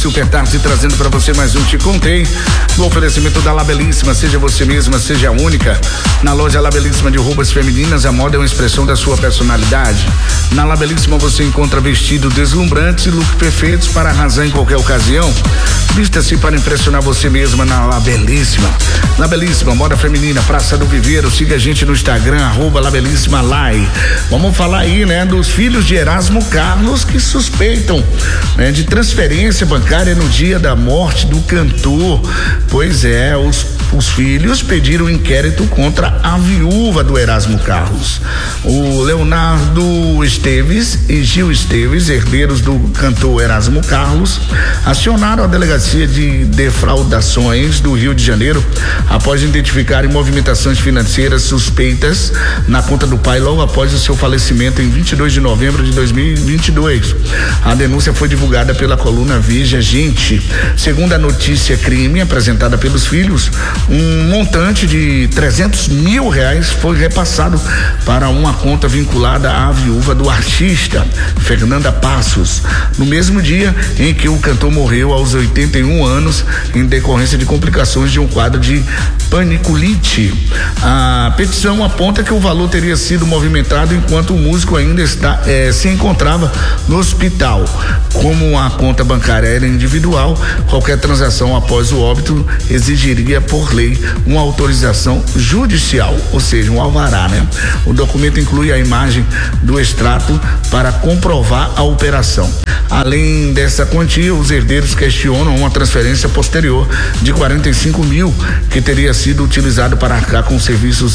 Super Tarde trazendo para você mais um Te Contei. No oferecimento da La Belíssima, seja você mesma, seja a única. Na loja La Belíssima de roupas femininas, a moda é uma expressão da sua personalidade. Na La Belíssima você encontra vestidos deslumbrantes e look perfeitos para arrasar em qualquer ocasião. Vista-se para impressionar você mesma na La Belíssima. La Belíssima, moda feminina, Praça do Viveiro. Siga a gente no Instagram, @LaBelíssimaLai. Vamos falar aí, né, dos filhos de Erasmo Carlos que suspeitam, né, de transferência bancária no dia da morte do cantor. Pois é, os filhos pediram inquérito contra a viúva do Erasmo Carlos. O Leonardo Esteves e Gil Esteves, herdeiros do cantor Erasmo Carlos, acionaram a Delegacia de Defraudações do Rio de Janeiro após identificarem movimentações financeiras suspeitas na conta do pai logo após o seu falecimento em 22 de novembro de 2022. A denúncia foi divulgada pela coluna Veja Gente. Segundo a notícia crime apresentada pelos filhos, um montante de R$300 mil foi repassado para uma conta vinculada à viúva do artista, Fernanda Passos, no mesmo dia em que o cantor morreu aos 81 anos em decorrência de complicações de um quadro de paniculite. A petição aponta que o valor teria sido movimentado enquanto o músico ainda se encontrava no hospital. Como a conta bancária era individual, qualquer transação após o óbito exigiria por lei uma autorização judicial, ou seja, um alvará, né? O documento inclui a imagem do extrato para comprovar a operação. Além dessa quantia, os herdeiros questionam uma transferência posterior de 45 mil que teria sido utilizado para arcar com serviços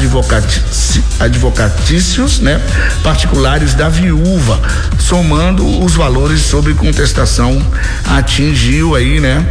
advocatícios, né, particulares da viúva. Somando os valores sob contestação, atingiu aí, né,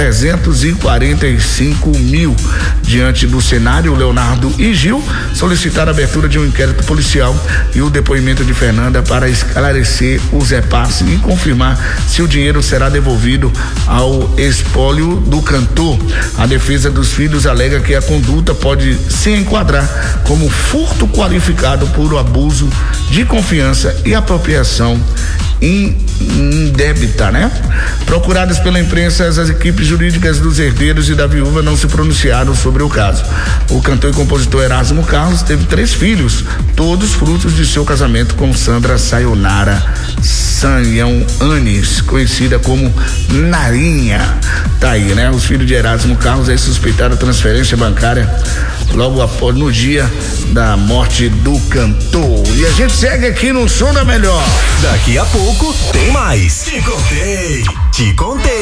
345 mil. Diante do cenário, Leonardo e Gil solicitaram a abertura de um inquérito policial e o depoimento de Fernanda para esclarecer os repasses e confirmar se o dinheiro será devolvido ao espólio do cantor. A defesa dos filhos alega que a conduta pode se enquadrar como furto qualificado por abuso de confiança e apropriação indébita, né? Procuradas pela imprensa, as equipes jurídicas dos herdeiros e da viúva não se pronunciaram sobre o caso. O cantor e compositor Erasmo Carlos teve 3 filhos, todos frutos de seu casamento com Sandra Sayonara Sanhão Anes, conhecida como Narinha. Tá aí, né? Os filhos de Erasmo Carlos aí suspeitaram a transferência bancária logo após, no dia da morte do cantor. E a gente segue aqui no Som da Melhor. Daqui a pouco tem mais. Te contei.